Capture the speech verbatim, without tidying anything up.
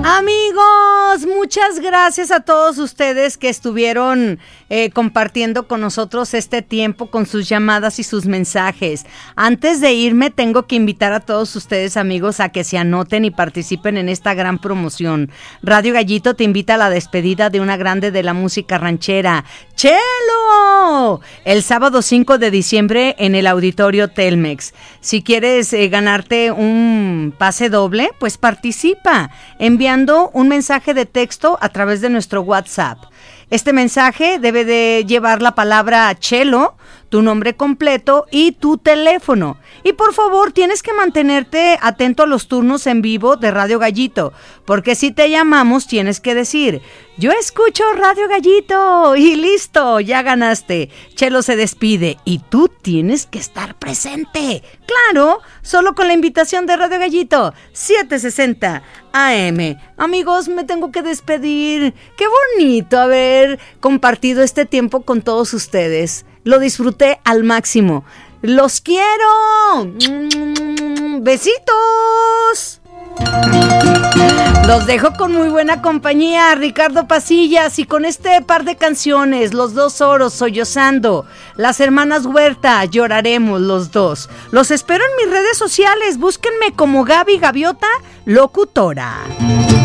Amigos, muchas gracias a todos ustedes que estuvieron eh, compartiendo con nosotros este tiempo con sus llamadas y sus mensajes. Antes de irme, tengo que invitar a todos ustedes, amigos, a que se anoten y participen en esta gran promoción. Radio Gallito te invita a la despedida de una grande de la música ranchera, ¡Chelo! El sábado cinco de diciembre en el Auditorio Telmex. Si quieres eh, ganarte un pase doble, pues participa enviando un mensaje de texto a través de nuestro WhatsApp. Este mensaje debe de llevar la palabra Chelo, tu nombre completo y tu teléfono. Y por favor, tienes que mantenerte atento a los turnos en vivo de Radio Gallito, porque si te llamamos tienes que decir: yo escucho Radio Gallito, y listo, ya ganaste. Chelo se despide y tú tienes que estar presente. Claro, solo con la invitación de Radio Gallito, setecientos sesenta A M. Amigos, me tengo que despedir. Qué bonito haber compartido este tiempo con todos ustedes. Lo disfruté al máximo. ¡Los quiero! ¡Besitos! Los dejo con muy buena compañía, Ricardo Pasillas, y con este par de canciones, Los Dos Oros, Sollozando, Las Hermanas Huerta, Lloraremos los dos. Los espero en mis redes sociales, búsquenme como Gaby Gaviota, locutora.